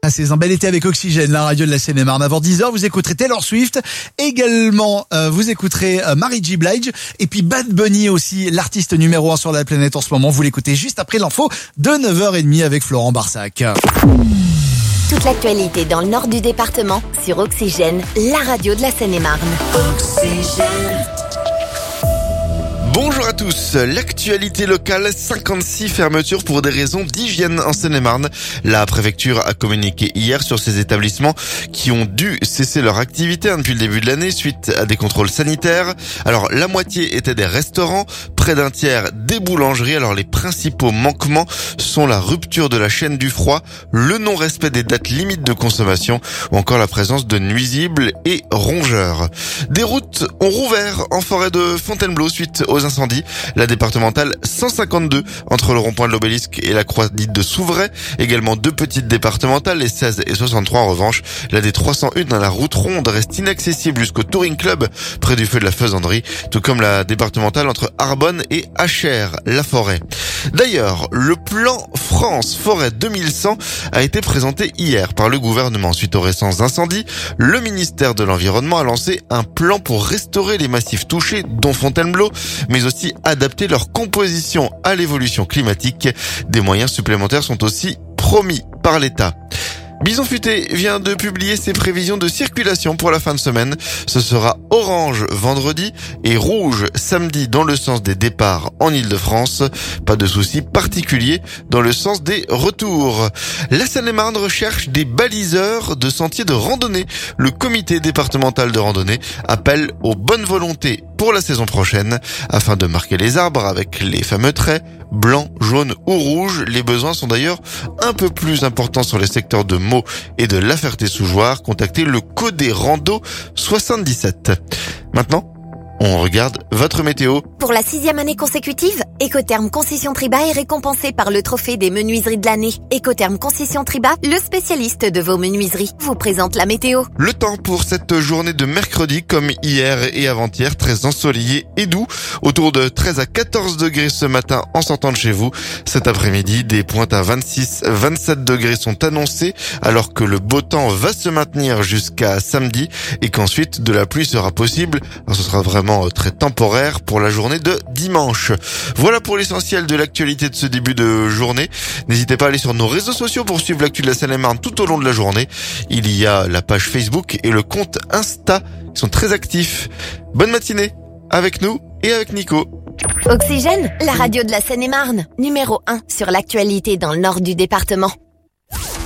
C'est un bel été avec Oxygène, la radio de la Seine-et-Marne. Avant 10h, vous écouterez Taylor Swift. Également, vous écouterez Mary J. Blige. Et puis Bad Bunny aussi, l'artiste numéro 1 sur la planète en ce moment. Vous l'écoutez juste après l'info de 9h30 avec Florent Barsac. Toute l'actualité dans le nord du département sur Oxygène, la radio de la Seine-et-Marne. Oxygène. Bonjour à tous, l'actualité locale, 56 fermetures pour des raisons d'hygiène en Seine-et-Marne. La préfecture a communiqué hier sur ces établissements qui ont dû cesser leur activité depuis le début de l'année suite à des contrôles sanitaires. Alors la moitié étaient des restaurants, près d'un tiers des boulangeries. Alors les principaux manquements sont la rupture de la chaîne du froid, le non-respect des dates limites de consommation ou encore la présence de nuisibles et rongeurs. Des routes ont rouvert en forêt de Fontainebleau suite aux incendies. La départementale 152 entre le rond-point de l'Obélisque et la croix dite de Souvray. Également deux petites départementales, les 16 et 63 en revanche. La D301 dans la route ronde reste inaccessible jusqu'au Touring Club près du feu de la Faisanderie, tout comme la départementale entre Arbonne et Achères, la forêt. D'ailleurs, le plan France Forêt 2100 a été présenté hier par le gouvernement suite aux récents incendies. Le ministère de l'Environnement a lancé un plan pour restaurer les massifs touchés, dont Fontainebleau, mais aussi adapter leur composition à l'évolution climatique. Des moyens supplémentaires sont aussi promis par l'État. Bison Futé vient de publier ses prévisions de circulation pour la fin de semaine. Ce sera orange vendredi et rouge samedi dans le sens des départs en Île-de-France. Pas de soucis particuliers dans le sens des retours. La Seine-et-Marne recherche des baliseurs de sentiers de randonnée. Le comité départemental de randonnée appelle aux bonnes volontés pour la saison prochaine afin de marquer les arbres avec les fameux traits blanc, jaune ou rouge. Les besoins sont d'ailleurs un peu plus importants sur les secteurs de Meaux et de La Ferté-sous-Jouarre. Contactez le Codé Rando 77. Maintenant, on regarde votre météo. Pour la 6e année consécutive, Écotherm Concession Triba est récompensé par le trophée des menuiseries de l'année. Écotherm Concession Triba, le spécialiste de vos menuiseries, vous présente la météo. Le temps pour cette journée de mercredi, comme hier et avant-hier, très ensoleillé et doux. Autour de 13 à 14 degrés ce matin en sortant de chez vous. Cet après-midi, des pointes à 26-27 degrés sont annoncées, alors que le beau temps va se maintenir jusqu'à samedi et qu'ensuite de la pluie sera possible. Alors, ce sera vraiment très temporaire pour la journée de dimanche. Voilà pour l'essentiel de l'actualité de ce début de journée. N'hésitez pas à aller sur nos réseaux sociaux pour suivre l'actu de la Seine-et-Marne tout au long de la journée. Il y a la page Facebook et le compte Insta qui sont très actifs. Bonne matinée avec nous et avec Nico. Oxygène, la radio de la Seine-et-Marne, numéro 1 sur l'actualité dans le nord du département.